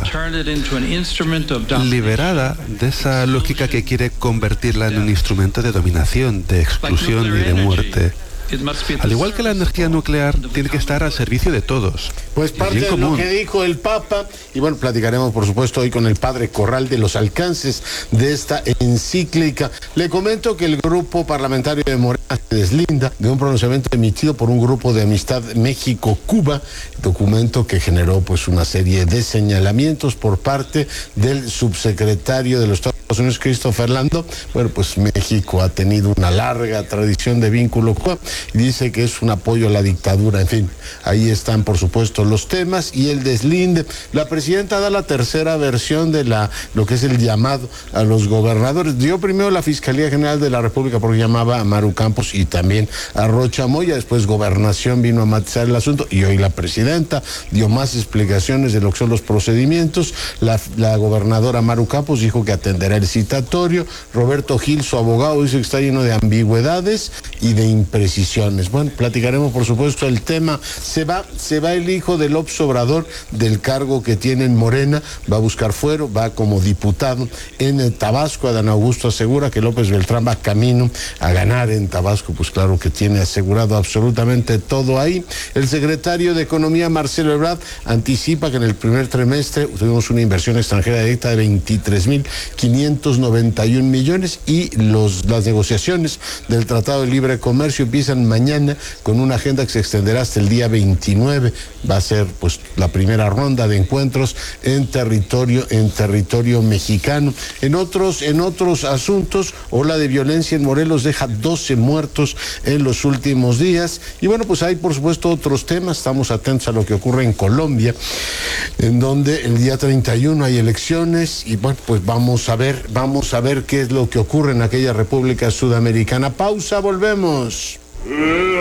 liberada de esa lógica que quiere convertirla en un instrumento de dominación, de exclusión y de muerte. Al igual que la energía nuclear, tiene que estar al servicio de todos. Pues parte de lo que dijo el Papa, y bueno, platicaremos por supuesto hoy con el padre Corral de los alcances de esta encíclica. Le comento que el grupo parlamentario de Morena se deslinda de un pronunciamiento emitido por un grupo de amistad México-Cuba, documento que generó pues una serie de señalamientos por parte del subsecretario de los Estados Unidos, Christopher Lando. Bueno, pues México ha tenido una larga tradición de vínculo Cuba y dice que es un apoyo a la dictadura. En fin, ahí están por supuesto los temas y el deslinde. La presidenta da la tercera versión de lo que es el llamado a los gobernadores. Dio primero la Fiscalía General de la República porque llamaba a Maru Campos y también a Rocha Moya. Después Gobernación vino a matizar el asunto y hoy la presidenta dio más explicaciones de lo que son los procedimientos. La gobernadora Maru Campos dijo que atenderá el citatorio. Roberto Gil, su abogado, dice que está lleno de ambigüedades y de imprecisiones. Bueno, platicaremos por supuesto el tema. Se va el hijo de López Obrador del cargo que tiene en Morena, va a buscar fuero, va como diputado en Tabasco. Adán Augusto asegura que López Beltrán va camino a ganar en Tabasco, pues claro que tiene asegurado absolutamente todo ahí. El secretario de Economía, Marcelo Ebrard, anticipa que en el primer trimestre tuvimos una inversión extranjera directa de 23.591 millones y las negociaciones del Tratado de Libre Comercio empiezan mañana con una agenda que se extenderá hasta el día 29. Va a ser pues la primera ronda de encuentros en territorio mexicano. En otros asuntos, ola de violencia en Morelos deja 12 muertos en los últimos días. Y bueno, pues hay por supuesto otros temas. Estamos atentos a lo que ocurre en Colombia, en donde el día 31 hay elecciones y bueno, pues vamos a ver qué es lo que ocurre en aquella república sudamericana. Pausa, volvemos.